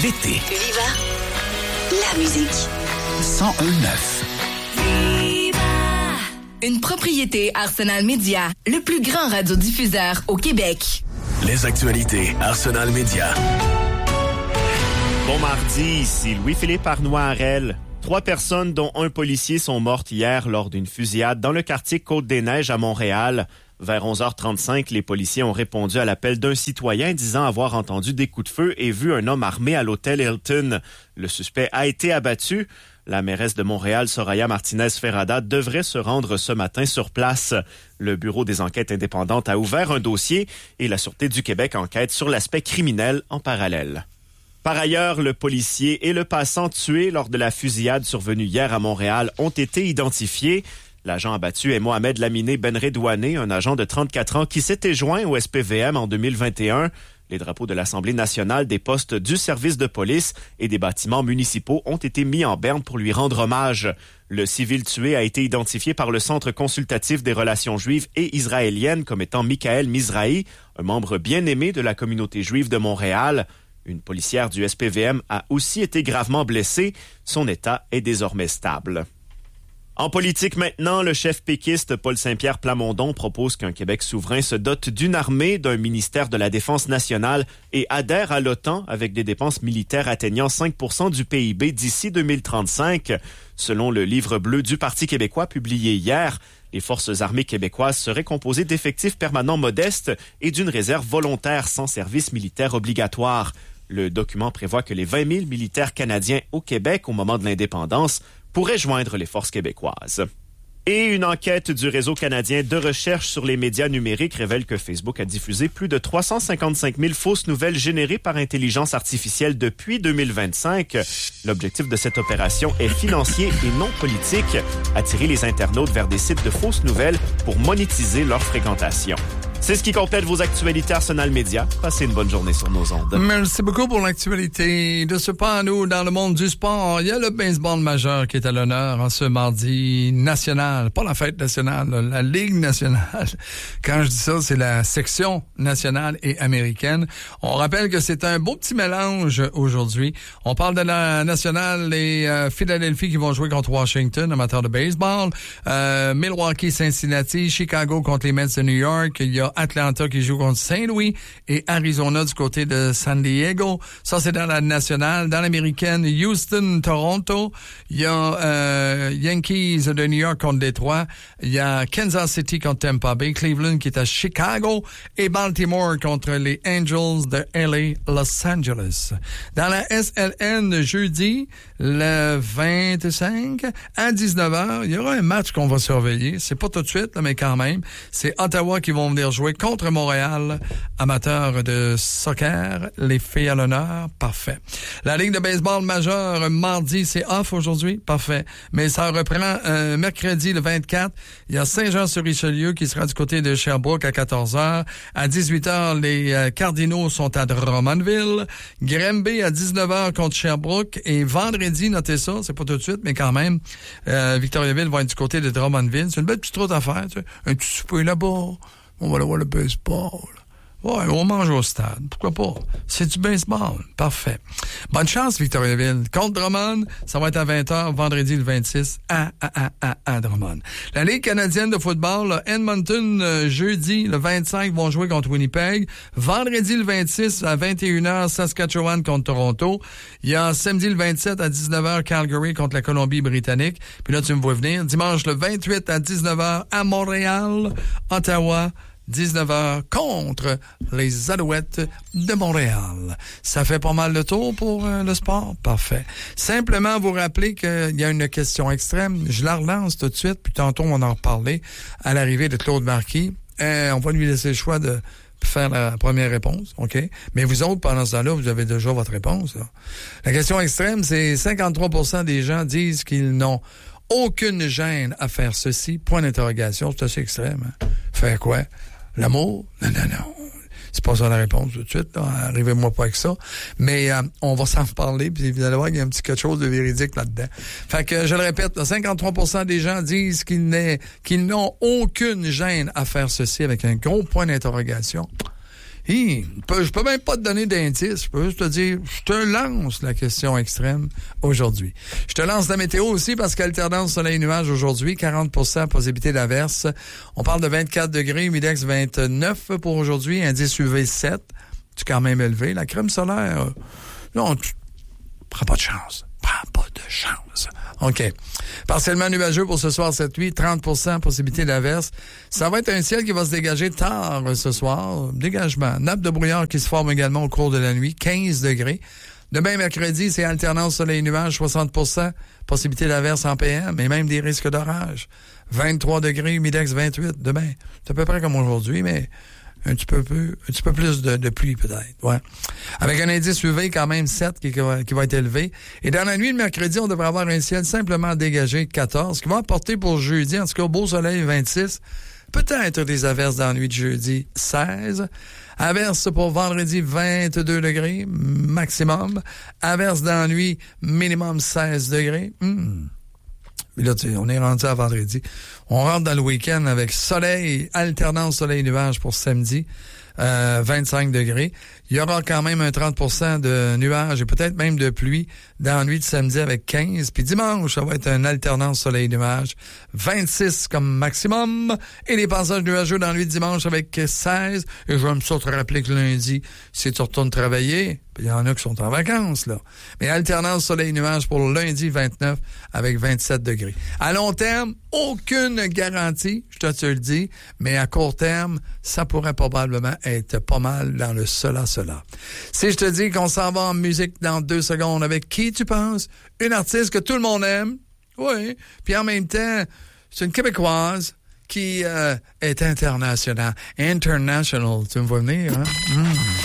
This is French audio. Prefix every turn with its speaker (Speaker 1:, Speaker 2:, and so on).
Speaker 1: l'été.
Speaker 2: Viva la musique.
Speaker 1: 101.9.
Speaker 3: Une propriété Arsenal Média, le plus grand radiodiffuseur au Québec.
Speaker 1: Les actualités Arsenal Média.
Speaker 4: Bon mardi, ici Louis-Philippe Arnois-Harel. 3 personnes, dont un policier, sont mortes hier lors d'une fusillade dans le quartier Côte-des-Neiges à Montréal. Vers 11h35, les policiers ont répondu à l'appel d'un citoyen disant avoir entendu des coups de feu et vu un homme armé à l'hôtel Hilton. Le suspect a été abattu. La mairesse de Montréal, Soraya Martinez-Ferrada, devrait se rendre ce matin sur place. Le Bureau des enquêtes indépendantes a ouvert un dossier et la Sûreté du Québec enquête sur l'aspect criminel en parallèle. Par ailleurs, le policier et le passant tués lors de la fusillade survenue hier à Montréal ont été identifiés. L'agent abattu est Mohamed Laminé Benredouane, un agent de 34 ans qui s'était joint au SPVM en 2021. Les drapeaux de l'Assemblée nationale, des postes du service de police et des bâtiments municipaux ont été mis en berne pour lui rendre hommage. Le civil tué a été identifié par le Centre consultatif des relations juives et israéliennes comme étant Michael Mizrahi, un membre bien aimé de la communauté juive de Montréal. Une policière du SPVM a aussi été gravement blessée. Son état est désormais stable. En politique maintenant, le chef péquiste Paul Saint-Pierre Plamondon propose qu'un Québec souverain se dote d'une armée, d'un ministère de la Défense nationale et adhère à l'OTAN avec des dépenses militaires atteignant 5% du PIB d'ici 2035. Selon le livre bleu du Parti québécois publié hier, les forces armées québécoises seraient composées d'effectifs permanents modestes et d'une réserve volontaire sans service militaire obligatoire. Le document prévoit que les 20 000 militaires canadiens au Québec au moment de l'indépendance pourraient joindre les forces québécoises. Et une enquête du Réseau canadien de recherche sur les médias numériques révèle que Facebook a diffusé plus de 355 000 fausses nouvelles générées par intelligence artificielle depuis 2025. L'objectif de cette opération est financier et non politique, attirer les internautes vers des sites de fausses nouvelles pour monétiser leur fréquentation. C'est ce qui complète vos actualités Arsenal Média. Passez une bonne journée sur nos ondes.
Speaker 5: Merci beaucoup pour l'actualité. De ce pas à nous, dans le monde du sport, il y a le baseball majeur qui est à l'honneur en ce mardi national. Pas la fête nationale, la Ligue nationale. Quand je dis ça, c'est la section nationale et américaine. On rappelle que c'est un beau petit mélange aujourd'hui. On parle de la nationale, les Philadelphie qui vont jouer contre Washington, amateurs de baseball. Milwaukee, Cincinnati, Chicago contre les Mets de New York. Il y a Atlanta qui joue contre Saint-Louis et Arizona du côté de San Diego. Ça, c'est dans la nationale. Dans l'américaine, Houston, Toronto. Il y a Yankees de New York contre Détroit. Il y a Kansas City contre Tampa Bay. Cleveland qui est à Chicago. Et Baltimore contre les Angels de LA, Los Angeles. Dans la SLN, jeudi, le 25 à 19h, il y aura un match qu'on va surveiller. C'est pas tout de suite, là, mais quand même. C'est Ottawa qui vont venir jouer contre Montréal, amateurs de soccer, les filles à l'honneur, parfait. La Ligue de baseball majeure, mardi, c'est off aujourd'hui, parfait. Mais ça reprend mercredi le 24. Il y a Saint-Jean-sur-Richelieu qui sera du côté de Sherbrooke à 14h. À 18h, les Cardinaux sont à Drummondville. Granby à 19h contre Sherbrooke. Et vendredi, notez ça, c'est pas tout de suite, mais quand même, Victoriaville va être du côté de Drummondville. C'est une belle petite route à faire, tu sais. Un petit souper là-bas. On va aller voir le baseball. Ouais, on mange au stade. Pourquoi pas? C'est du baseball. Parfait. Bonne chance, Victoriaville. Contre Drummond, ça va être à 20h, vendredi le 26, à Drummond. La Ligue canadienne de football, là, Edmonton, jeudi, le 25, vont jouer contre Winnipeg. Vendredi le 26, à 21h, Saskatchewan contre Toronto. Il y a samedi le 27, à 19h, Calgary contre la Colombie-Britannique. Puis là, tu me vois venir. Dimanche le 28, à 19h, à Montréal, Ottawa, 19h contre les Alouettes de Montréal. Ça fait pas mal de tour pour le sport? Parfait. Simplement vous rappeler qu'il y a une question extrême. Je la relance tout de suite, puis tantôt on va en reparler à l'arrivée de Claude Marquis. On va lui laisser le choix de faire la première réponse, OK? Mais vous autres, pendant ce temps-là, vous avez déjà votre réponse, là. La question extrême, c'est 53% des gens disent qu'ils n'ont aucune gêne à faire ceci. Point d'interrogation. C'est assez extrême. Hein? Faire quoi? L'amour? Non. C'est pas ça la réponse tout de suite. Là. Arrivez-moi pas avec ça. Mais on va s'en reparler, puis vous allez voir qu'il y a un petit quelque chose de véridique là-dedans. Fait que, je le répète, là, 53% des gens disent qu'ils n'ont aucune gêne à faire ceci avec un gros point d'interrogation. Je peux même pas te donner d'indice. Je peux juste te dire, je te lance la question extrême aujourd'hui. Je te lance la météo aussi parce qu'alternance soleil-nuage aujourd'hui, 40% possibilité d'averse. On parle de 24 degrés, Midex 29 pour aujourd'hui, indice UV 7. C'est quand même élevé. La crème solaire, non, tu prends pas de chance. Prends pas de chance. OK. Partiellement nuageux pour ce soir, cette nuit, 30% possibilité d'averse. Ça va être un ciel qui va se dégager tard ce soir. Dégagement. Nappe de brouillard qui se forme également au cours de la nuit, 15 degrés. Demain, mercredi, c'est alternance soleil-nuage, 60%, possibilité d'averse en PM et même des risques d'orage. 23 degrés, Midex 28. Demain, c'est à peu près comme aujourd'hui, mais un petit peu plus de pluie peut-être, ouais. Avec un indice UV quand même 7 qui va être élevé. Et dans la nuit de mercredi, on devrait avoir un ciel simplement dégagé 14, qui va apporter pour jeudi, en tout cas beau soleil 26, peut-être des averses dans la nuit de jeudi 16, averses pour vendredi 22 degrés maximum, averses dans la nuit minimum 16 degrés. Mais là, on est rendu à vendredi. On rentre dans le week-end avec soleil, alternance soleil-nuage pour samedi, 25 degrés. Il y aura quand même un 30% de nuages et peut-être même de pluie dans la nuit de samedi avec 15. Puis dimanche, ça va être une alternance soleil-nuage, 26 comme maximum. Et les passages nuageux dans la nuit de dimanche avec 16. Et je vais me surtout rappeler que lundi, si tu retournes travailler, il y en a qui sont en vacances, là. Mais alternance soleil-nuage pour lundi 29 avec 27 degrés. À long terme, aucune garantie, je te le dis, mais à court terme, ça pourrait probablement être pas mal dans le cela. Si je te dis qu'on s'en va en musique dans 2 secondes, avec qui tu penses? Une artiste que tout le monde aime, oui, puis en même temps, c'est une Québécoise qui est internationale. Tu me vois venir, hein?